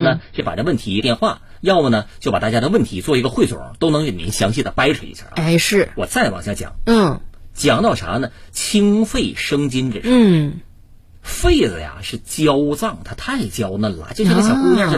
呢是把这问题电话，要么呢就把大家的问题做一个汇总，都能给您详细的掰扯一下啊。 哎，是。 我再往下讲， 讲到啥呢？清肺生津这事。痱子呀是娇脏，它太娇嫩了，就像那小姑娘